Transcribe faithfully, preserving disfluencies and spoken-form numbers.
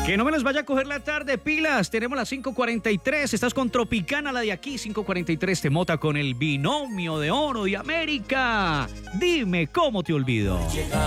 Que no me les vaya a coger la tarde, pilas. Tenemos las cinco cuarenta y tres. Estás con Tropicana, la de aquí, cinco cuarenta y tres. Te mota con el binomio de oro de América. Dime, ¿cómo te olvido?